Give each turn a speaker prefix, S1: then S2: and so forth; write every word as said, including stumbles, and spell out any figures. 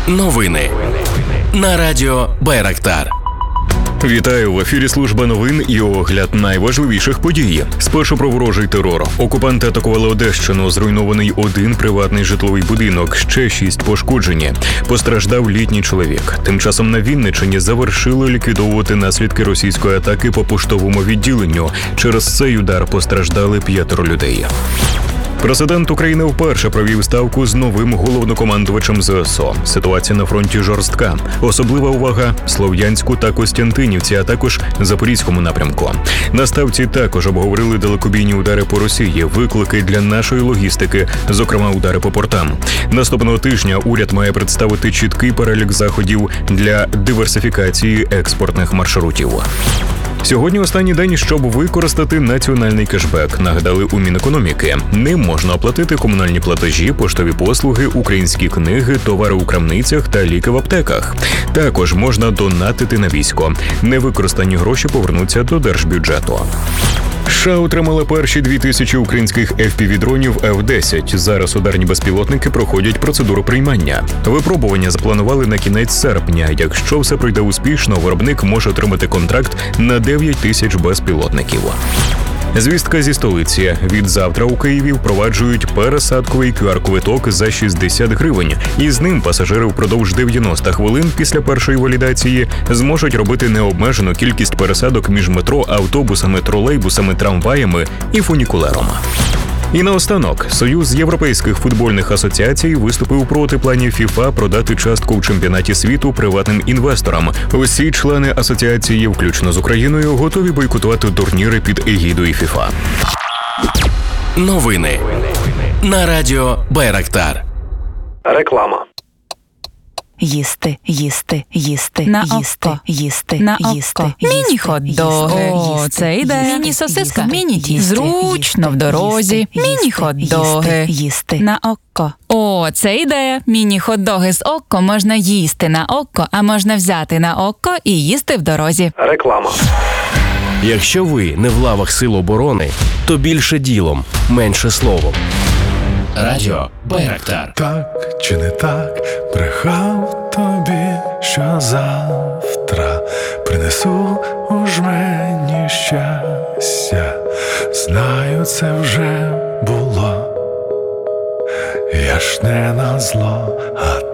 S1: Новини на радіо Байрактар.
S2: Вітаю, в ефірі служба новин і огляд найважливіших подій. Спершу про ворожий терор. Окупанти атакували Одещину, зруйнований один приватний житловий будинок, ще шість пошкоджені. Постраждав літній чоловік. Тим часом на Вінниччині завершили ліквідовувати наслідки російської атаки по поштовому відділенню. Через цей удар постраждали п'ятеро людей. Президент України вперше провів ставку з новим головнокомандувачем ЗСУ. Ситуація на фронті жорстка. Особлива увага – Слов'янську та Костянтинівці, а також Запорізькому напрямку. На ставці також обговорили далекобійні удари по Росії, виклики для нашої логістики, зокрема удари по портам. Наступного тижня уряд має представити чіткий перелік заходів для диверсифікації експортних маршрутів. Сьогодні останній день, щоб використати національний кешбек, нагадали у Мінекономіки. Ним можна оплатити комунальні платежі, поштові послуги, українські книги, товари у крамницях та ліки в аптеках. Також можна донатити на військо. Невикористані гроші повернуться до держбюджету. США отримали перші дві тисячі українських еф пі ві-дронів еф десять. Зараз ударні безпілотники проходять процедуру приймання. Випробування запланували на кінець серпня. Якщо все пройде успішно, виробник може отримати контракт на дев'ять тисяч безпілотників. Звістка зі столиці. Відзавтра у Києві впроваджують пересадковий кю ар-квиток за шістдесят гривень. І з ним пасажири впродовж дев'яносто хвилин після першої валідації зможуть робити необмежену кількість пересадок між метро, автобусами, тролейбусами, трамваями і фунікулером. І наостанок, Союз європейських футбольних асоціацій виступив проти планів ФІФА продати частку в чемпіонаті світу приватним інвесторам. Усі члени асоціації, включно з Україною, готові бойкотувати турніри під егідою ФІФА.
S1: Новини на радіо Байрактар.
S3: Реклама.
S4: Їсти, їсти, їсти,
S5: на
S4: їсти,
S5: око.
S4: їсти,
S5: на
S4: їсти,
S5: око.
S4: їсти,
S5: Міні-хот-доги. О, це йде. Міні-сосиска. Міні-тіст. Зручно в дорозі. Міні-хот-доги.
S4: Їсти.
S5: На око. О, це ідея. Міні-хот-доги з око можна їсти на око, а можна взяти на око і їсти в дорозі.
S3: Реклама.
S1: Якщо ви не в лавах Сил оборони, то більше ділом, менше словом. Радіо Байрактар.
S6: Так чи не так, брехав тобі, що завтра принесу у жмені щастя. Знаю, це вже було, я ж не назло, а